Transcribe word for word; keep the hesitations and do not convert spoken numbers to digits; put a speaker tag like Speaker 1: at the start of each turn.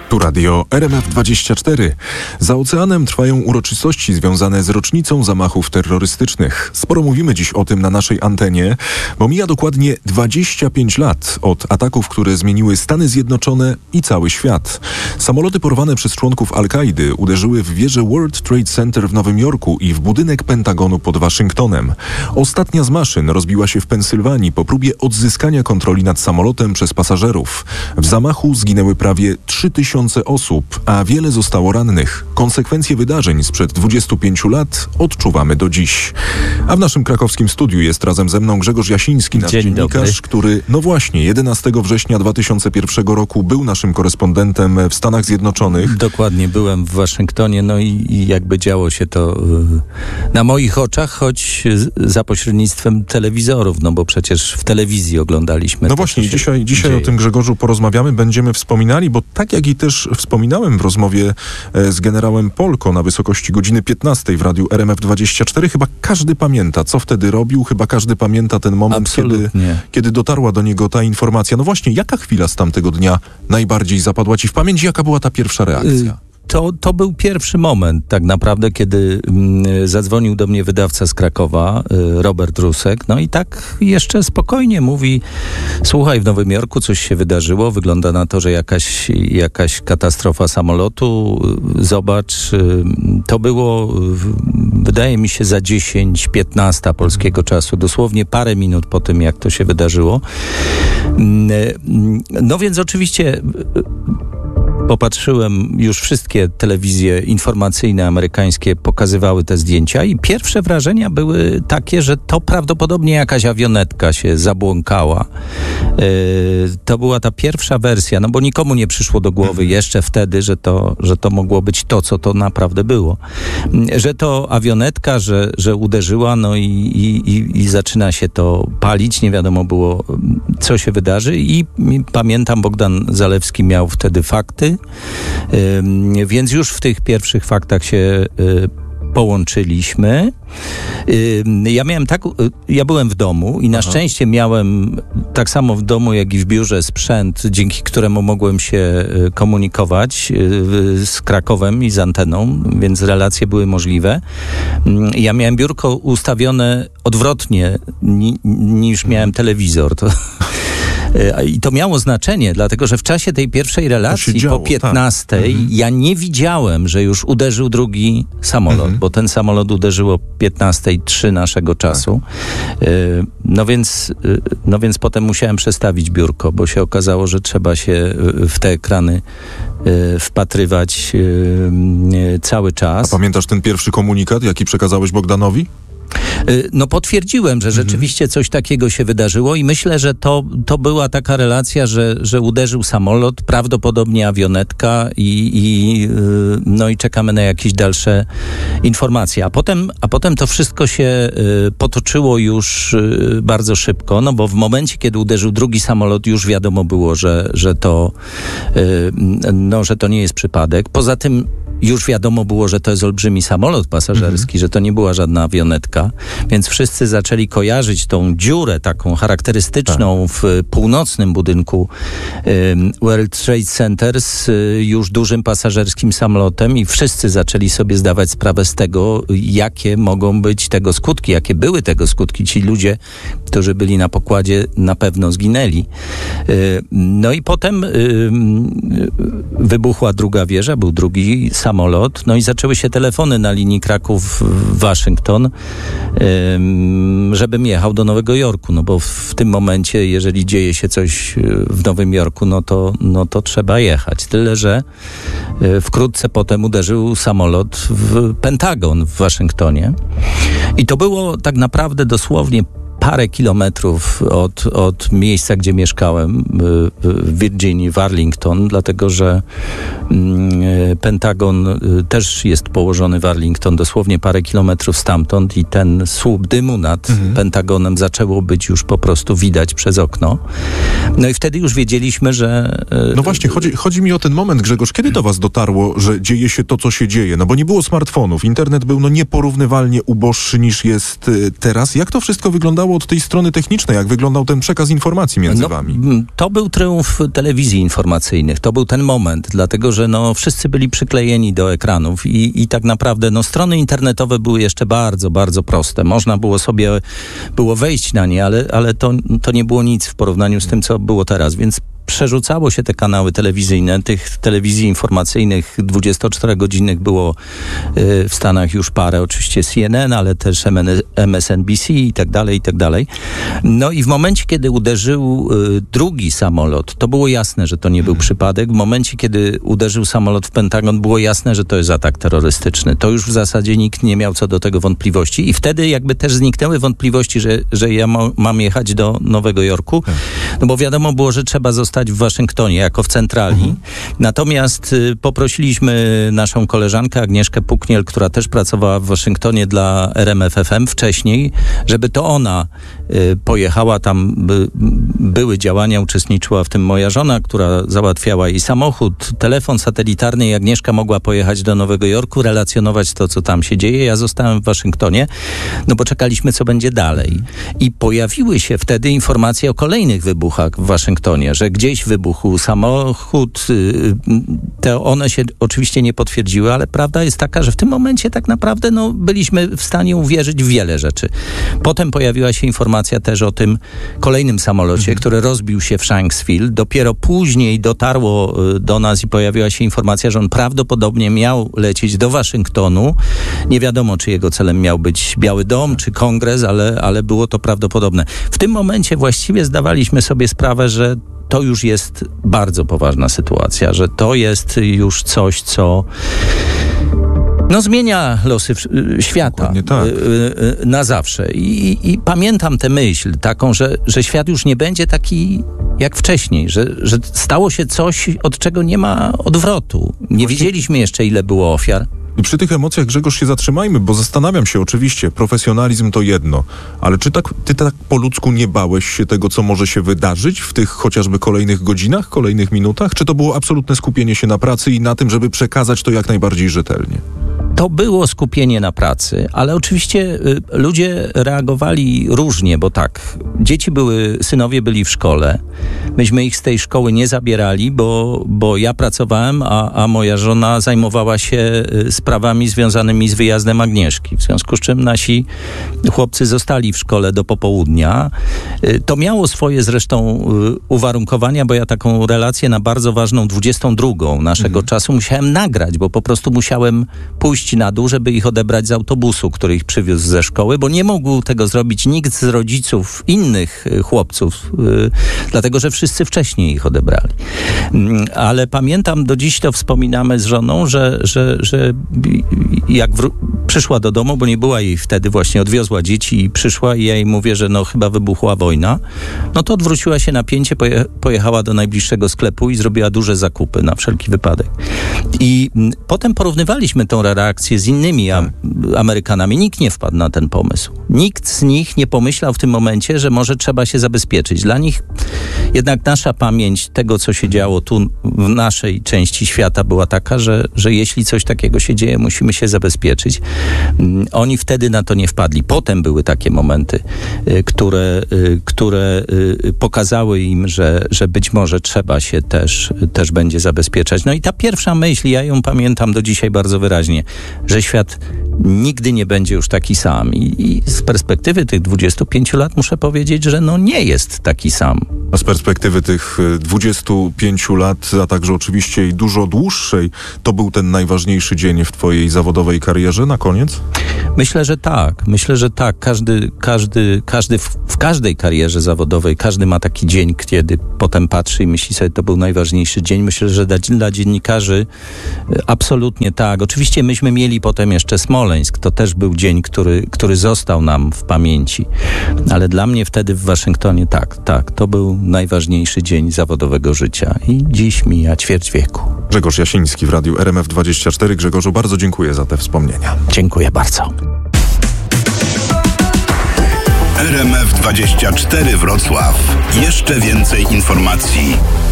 Speaker 1: Tu radio R M F dwadzieścia cztery. Za oceanem trwają uroczystości związane z rocznicą zamachów terrorystycznych. Sporo mówimy dziś o tym na naszej antenie, bo mija dokładnie dwadzieścia pięć lat od ataków, które zmieniły Stany Zjednoczone i cały świat. Samoloty porwane przez członków Al-Kaidy uderzyły w wieżę World Trade Center w Nowym Jorku i w budynek Pentagonu pod Waszyngtonem. Ostatnia z maszyn rozbiła się w Pensylwanii po próbie odzyskania kontroli nad samolotem przez pasażerów. W zamachu zginęły prawie trzy tysiące osób, a wiele zostało rannych. Konsekwencje wydarzeń sprzed dwudziestu pięciu lat odczuwamy do dziś. A w naszym krakowskim studiu jest razem ze mną Grzegorz Jasiński, nasz
Speaker 2: Dzień
Speaker 1: dziennikarz,
Speaker 2: dobry.
Speaker 1: który, no właśnie, jedenastego września dwa tysiące pierwszego roku był naszym korespondentem w Stanach Zjednoczonych.
Speaker 2: Dokładnie, byłem w Waszyngtonie, no i, i jakby działo się to y, na moich oczach, choć z, za pośrednictwem telewizorów, no bo przecież w telewizji oglądaliśmy.
Speaker 1: No
Speaker 2: to,
Speaker 1: właśnie,
Speaker 2: co się
Speaker 1: dzisiaj, dzisiaj
Speaker 2: dzieje.
Speaker 1: o tym, Grzegorzu, porozmawiamy, będziemy wspominali, bo tak jak i też wspominałem w rozmowie z generałem Polko na wysokości godziny piętnastej w radiu R M F dwadzieścia cztery, chyba każdy pamięta, co wtedy robił, chyba każdy pamięta ten moment, kiedy, kiedy dotarła do niego ta informacja. No właśnie, jaka chwila z tamtego dnia najbardziej zapadła ci w pamięć? Jaka była ta pierwsza reakcja?
Speaker 2: Y- To, to był pierwszy moment tak naprawdę, kiedy mm, zadzwonił do mnie wydawca z Krakowa, y, Robert Rusek, no i tak jeszcze spokojnie mówi: słuchaj, w Nowym Jorku coś się wydarzyło, wygląda na to, że jakaś, jakaś katastrofa samolotu, y, zobacz, y, to było, y, wydaje mi się, za dziesięć piętnaście polskiego czasu, dosłownie parę minut po tym, jak to się wydarzyło. Y, no więc oczywiście... Y, Popatrzyłem, już wszystkie telewizje informacyjne amerykańskie pokazywały te zdjęcia i pierwsze wrażenia były takie, że to prawdopodobnie jakaś awionetka się zabłąkała. Yy, to była ta pierwsza wersja, no bo nikomu nie przyszło do głowy jeszcze wtedy, że to, że to mogło być to, co to naprawdę było. Że to awionetka, że, że uderzyła, no i, i, i zaczyna się to palić, nie wiadomo było, co się wydarzy i, i pamiętam, Bogdan Zalewski miał wtedy fakty, Yy, więc już w tych pierwszych faktach się yy, połączyliśmy. Yy, ja miałem tak, yy, ja byłem w domu i na Aha. szczęście miałem tak samo w domu, jak i w biurze sprzęt, dzięki któremu mogłem się yy, komunikować yy, z Krakowem i z anteną, więc relacje były możliwe. Yy, ja miałem biurko ustawione odwrotnie ni, niż miałem telewizor. To I to miało znaczenie, dlatego że w czasie tej pierwszej relacji działo, po piętnastej tak. ja nie widziałem, że już uderzył drugi samolot, mhm. bo ten samolot uderzyło o piętnastej trzy naszego czasu. Tak. No więc, no więc potem musiałem przestawić biurko, bo się okazało, że trzeba się w te ekrany wpatrywać cały czas.
Speaker 1: A pamiętasz ten pierwszy komunikat, jaki przekazałeś Bogdanowi?
Speaker 2: No potwierdziłem, że rzeczywiście coś takiego się wydarzyło i myślę, że to, to była taka relacja, że, że uderzył samolot, prawdopodobnie awionetka i, i, no i czekamy na jakieś dalsze informacje. A potem, a potem to wszystko się potoczyło już bardzo szybko, no bo w momencie, kiedy uderzył drugi samolot, już wiadomo było, że, że, to, no, że to nie jest przypadek. Poza tym już wiadomo było, że to jest olbrzymi samolot pasażerski, mhm. że to nie była żadna awionetka, więc wszyscy zaczęli kojarzyć tą dziurę taką charakterystyczną tak. w północnym budynku um, World Trade Center z y, już dużym pasażerskim samolotem i wszyscy zaczęli sobie zdawać sprawę z tego, jakie mogą być tego skutki, jakie były tego skutki. Ci ludzie, którzy byli na pokładzie, na pewno zginęli. Y, no i potem y, y, wybuchła druga wieża, był drugi samolot, samolot, no i zaczęły się telefony na linii Kraków-Waszyngton, żebym jechał do Nowego Jorku, no bo w tym momencie, jeżeli dzieje się coś w Nowym Jorku, no to, no to trzeba jechać. Tyle, że wkrótce potem uderzył samolot w Pentagon w Waszyngtonie i to było tak naprawdę dosłownie parę kilometrów od, od miejsca, gdzie mieszkałem w Virginii, w Arlington, dlatego że Pentagon też jest położony w Arlington, dosłownie parę kilometrów stamtąd i ten słup dymu nad mhm. Pentagonem zaczęło być już po prostu widać przez okno. No i wtedy już wiedzieliśmy, że...
Speaker 1: No właśnie, chodzi, chodzi mi o ten moment, Grzegorz, kiedy do was dotarło, że dzieje się to, co się dzieje? No bo nie było smartfonów, internet był no nieporównywalnie uboższy niż jest teraz. Jak to wszystko wyglądało zaczynało od tej strony technicznej, jak wyglądał ten przekaz informacji między
Speaker 2: no,
Speaker 1: wami?
Speaker 2: To był triumf telewizji informacyjnych. To był ten moment, dlatego że no, wszyscy byli przyklejeni do ekranów i, i tak naprawdę no, strony internetowe były jeszcze bardzo, bardzo proste. Można było sobie było wejść na nie, ale, ale to, to nie było nic w porównaniu z tym, co było teraz, więc przerzucało się te kanały telewizyjne. Tych telewizji informacyjnych dwudziestoczterogodzinnych było y, w Stanach już parę, oczywiście C N N, ale też M S N B C i tak dalej, i tak dalej. No i w momencie, kiedy uderzył y, drugi samolot, to było jasne, że to nie był przypadek. W momencie, kiedy uderzył samolot w Pentagon, było jasne, że to jest atak terrorystyczny. To już w zasadzie nikt nie miał co do tego wątpliwości i wtedy jakby też zniknęły wątpliwości, że, że ja ma, mam jechać do Nowego Jorku, no bo wiadomo było, że trzeba zostać w Waszyngtonie, jako w centrali. Mhm. Natomiast y, poprosiliśmy naszą koleżankę Agnieszkę Pukniel, która też pracowała w Waszyngtonie dla R M F F M wcześniej, żeby to ona y, pojechała tam. By, były działania, uczestniczyła w tym moja żona, która załatwiała jej samochód, telefon satelitarny i Agnieszka mogła pojechać do Nowego Jorku, relacjonować to, co tam się dzieje. Ja zostałem w Waszyngtonie, no bo czekaliśmy, co będzie dalej. I pojawiły się wtedy informacje o kolejnych wybuchach w Waszyngtonie, że gdzieś wybuchł samochód. Te one się oczywiście nie potwierdziły, ale prawda jest taka, że w tym momencie tak naprawdę no, byliśmy w stanie uwierzyć w wiele rzeczy. Potem pojawiła się informacja też o tym kolejnym samolocie, mhm. który rozbił się w Shanksville. Dopiero później dotarło do nas i pojawiła się informacja, że on prawdopodobnie miał lecieć do Waszyngtonu. Nie wiadomo, czy jego celem miał być Biały Dom, czy Kongres, ale, ale było to prawdopodobne. W tym momencie właściwie zdawaliśmy sobie sprawę, że to już jest bardzo poważna sytuacja, że to jest już coś, co no, zmienia losy świata
Speaker 1: tak.
Speaker 2: na zawsze. I, I pamiętam tę myśl taką, że, że świat już nie będzie taki jak wcześniej, że, że stało się coś, od czego nie ma odwrotu. Nie Właśnie... wiedzieliśmy jeszcze, ile było ofiar.
Speaker 1: I przy tych emocjach, Grzegorz, się zatrzymajmy, bo zastanawiam się oczywiście, profesjonalizm to jedno, ale czy tak, ty tak po ludzku nie bałeś się tego, co może się wydarzyć w tych chociażby kolejnych godzinach, kolejnych minutach? Czy to było absolutne skupienie się na pracy i na tym, żeby przekazać to jak najbardziej rzetelnie?
Speaker 2: To było skupienie na pracy, ale oczywiście y, ludzie reagowali różnie, bo tak, dzieci były, synowie byli w szkole, myśmy ich z tej szkoły nie zabierali, bo, bo ja pracowałem, a, a moja żona zajmowała się y, sprawami związanymi z wyjazdem Agnieszki, w związku z czym nasi chłopcy zostali w szkole do popołudnia. Y, to miało swoje zresztą y, uwarunkowania, bo ja taką relację na bardzo ważną dwudziestą drugą naszego mhm. czasu musiałem nagrać, bo po prostu musiałem pójść na dół, żeby ich odebrać z autobusu, który ich przywiózł ze szkoły, bo nie mógł tego zrobić nikt z rodziców innych chłopców, yy, dlatego, że wszyscy wcześniej ich odebrali. Yy, ale pamiętam, do dziś to wspominamy z żoną, że, że, że jak wró- przyszła do domu, bo nie była jej wtedy, właśnie odwiozła dzieci i przyszła i ja jej mówię, że no chyba wybuchła wojna, no to odwróciła się na pięcie, poje- pojechała do najbliższego sklepu i zrobiła duże zakupy na wszelki wypadek. I yy, potem porównywaliśmy tą reakcję z innymi am- Amerykanami. Nikt nie wpadł na ten pomysł. Nikt z nich nie pomyślał w tym momencie, że może trzeba się zabezpieczyć. Dla nich jednak nasza pamięć tego, co się działo tu w naszej części świata była taka, że, że jeśli coś takiego się dzieje, musimy się zabezpieczyć. Um, oni wtedy na to nie wpadli. Potem były takie momenty, y, które, y, które y, pokazały im, że, że być może trzeba się też, y, też będzie zabezpieczać. No i ta pierwsza myśl, ja ją pamiętam do dzisiaj bardzo wyraźnie, że świat nigdy nie będzie już taki sam. I, i z perspektywy tych dwudziestu pięciu lat muszę powiedzieć, że no nie jest taki sam.
Speaker 1: A z perspektywy tych dwudziestu pięciu lat, a także oczywiście i dużo dłuższej, to był ten najważniejszy dzień w twojej zawodowej karierze na koniec?
Speaker 2: Myślę, że tak. Myślę, że tak. Każdy, każdy, każdy w, w każdej karierze zawodowej, każdy ma taki dzień, kiedy potem patrzy i myśli sobie, to był najważniejszy dzień. Myślę, że dla, dla dziennikarzy absolutnie tak. Oczywiście myśmy mieli potem jeszcze Smoleńsk. To też był dzień, który, który został nam w pamięci. Ale dla mnie wtedy w Waszyngtonie tak, tak. To był najważniejszy dzień zawodowego życia. I dziś mija ćwierć wieku. Grzegorz
Speaker 1: Jasiński w Radiu R M F dwadzieścia cztery. Grzegorzu, bardzo dziękuję za te wspomnienia.
Speaker 2: Dziękuję bardzo.
Speaker 3: R M F dwadzieścia cztery Wrocław. Jeszcze więcej informacji